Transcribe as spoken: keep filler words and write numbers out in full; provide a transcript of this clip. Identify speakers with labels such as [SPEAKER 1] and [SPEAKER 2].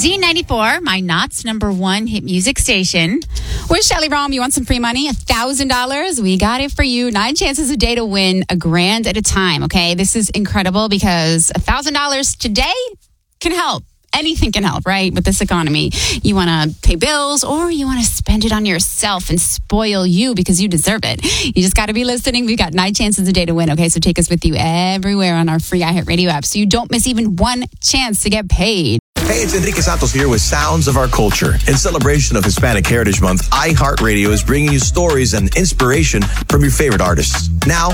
[SPEAKER 1] Z ninety-four, my Knott's number one hit music station. With Shelly Rome, you want some free money? one thousand dollars? We got it for you. Nine chances a day to win a grand at a time, okay? This is incredible because one thousand dollars today can help. Anything can help, right? With this economy. You want to pay bills or you want to spend it on yourself and spoil you because you deserve it. You just got to be listening. We've got nine chances a day to win, okay? So take us with you everywhere on our free iHeartRadio app so you don't miss even one chance to get paid.
[SPEAKER 2] Hey, it's Enrique Santos here with Sounds of Our Culture. In celebration of Hispanic Heritage Month, iHeartRadio is bringing you stories and inspiration from your favorite artists. Now,